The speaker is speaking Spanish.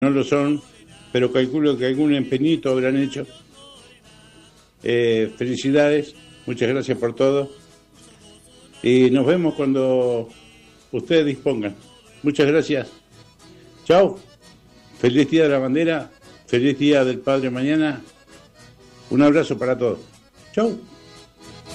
no lo son, pero calculo que algún empeñito habrán hecho. Felicidades, muchas gracias por todo. Y nos vemos cuando ustedes dispongan. Muchas gracias. Chao. Feliz Día de la Bandera. Feliz Día del Padre mañana. Un abrazo para todos. Chau.